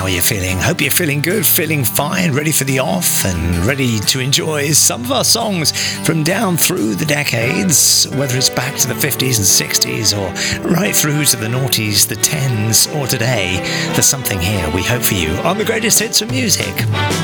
How are you feeling? Hope you're feeling good, feeling fine, ready for the off, and ready to enjoy some of our songs from down through the decades, whether it's back to the 50s and 60s or right through to the noughties, the 10s, or today. There's something here we hope for you on the greatest hits of music.